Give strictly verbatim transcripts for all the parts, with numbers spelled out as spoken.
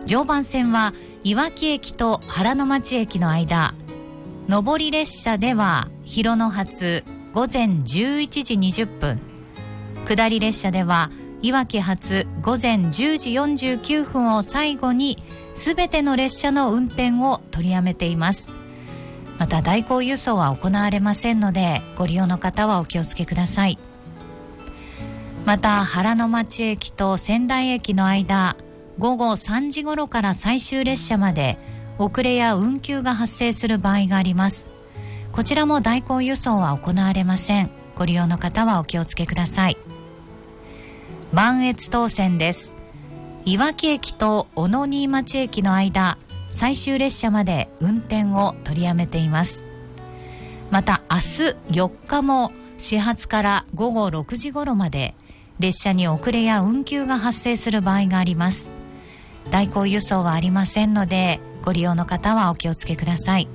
常磐線はいわき駅と原ノ町駅の間、上り列車では広野発午前じゅういちじにじゅっぷん、下り列車ではいわき発午前じゅうじよんじゅうきゅうふんを最後にすべての列車の運転を取りやめています。また代行輸送は行われませんので、ご利用の方はお気をつけください。また原ノ町駅と仙台駅の間、ごごさんじ頃から最終列車まで遅れや運休が発生する場合があります。こちらも代行輸送は行われません。ご利用の方はお気をつけください。磐越東線です。いわき駅と小野新町駅の間、最終列車まで運転を取りやめています。また明日よっかも始発からごごろくじ頃まで列車に遅れや運休が発生する場合があります。代行輸送はありませんので、ご利用の方はお気をつけください。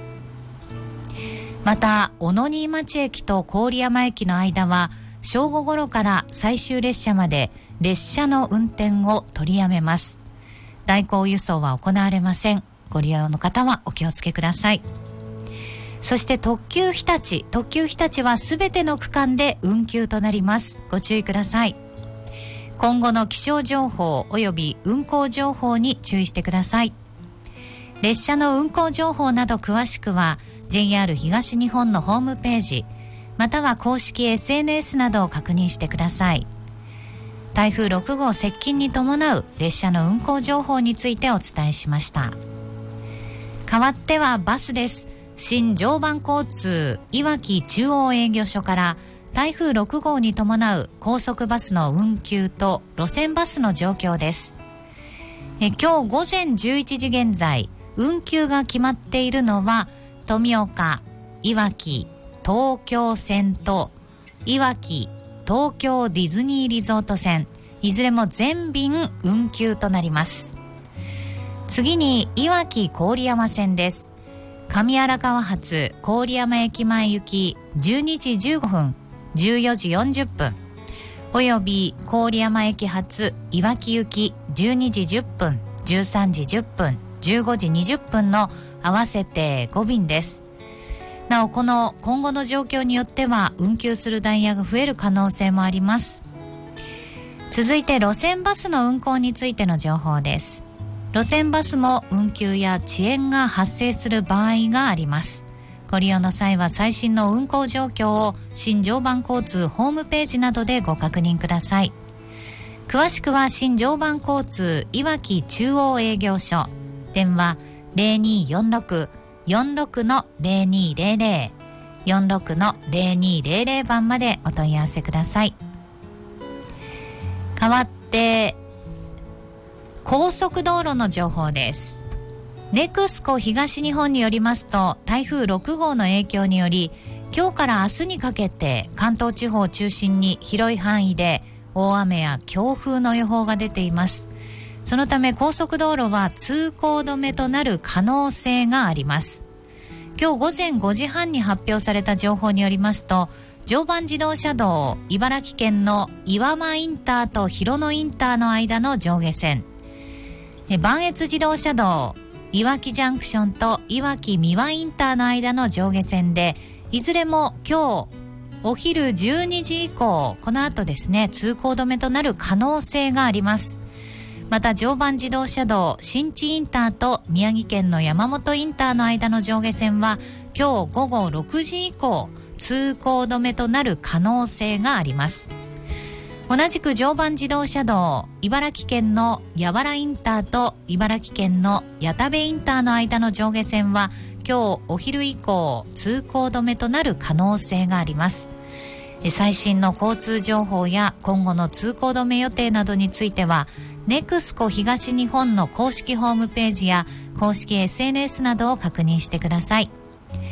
また小野新町駅と郡山駅の間は正午頃から最終列車まで列車の運転を取りやめます。代行輸送は行われません。ご利用の方はお気をつけください。そして特急日立特急日立はすべての区間で運休となります。ご注意ください。今後の気象情報および運行情報に注意してください。列車の運行情報など詳しくは ジェイアール 東日本のホームページまたは公式 エスエヌエス などを確認してください。台風ろく号接近に伴う列車の運行情報についてお伝えしました。代わってはバスです。新常磐交通いわき中央営業所から台風ろく号に伴う高速バスの運休と路線バスの状況です。え今日午前じゅういちじ現在、運休が決まっているのは富岡、いわき、東京線といわき、東京ディズニーリゾート線、いずれも全便運休となります。次にいわき郡山線です。上荒川発郡山駅前行きじゅうにじじゅうごふん、じゅうよじよんじゅっぷんおよび郡山駅発いわき行きじゅうにじじゅっぷん、じゅうさんじじゅっぷん、じゅうごじにじゅっぷんの合わせてご便です。なおこの今後の状況によっては運休するダイヤが増える可能性もあります。続いて路線バスの運行についての情報です。路線バスも運休や遅延が発生する場合があります。ご利用の際は最新の運行状況を新常磐交通ホームページなどでご確認ください。詳しくは新常磐交通いわき中央営業所、電話 ゼロにーよんろく よんろく の ゼロにーゼロゼロ よんろく の ゼロにーゼロゼロ 番までお問い合わせください。代わって高速道路の情報です。ネクスコ東日本によりますと、台風ろく号の影響により今日から明日にかけて関東地方を中心に広い範囲で大雨や強風の予報が出ています。そのため高速道路は通行止めとなる可能性があります。今日午前ごじはんに発表された情報によりますと、常磐自動車道茨城県の岩間インターと広野インターの間の上下線、磐越自動車道いわきジャンクションといわき三輪インターの間の上下線で、いずれも今日お昼じゅうにじ以降、この後ですね、通行止めとなる可能性があります。また常磐自動車道新地インターと宮城県の山本インターの間の上下線は今日午後ろくじ以降、通行止めとなる可能性があります。同じく常磐自動車道茨城県の八原インターと茨城県の谷田部インターの間の上下線は今日お昼以降、通行止めとなる可能性があります。最新の交通情報や今後の通行止め予定などについてはネクスコ東日本の公式ホームページや公式 エスエヌエス などを確認してください。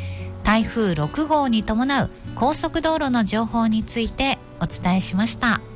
台風ろく号に伴う高速道路の情報についてお伝えしました。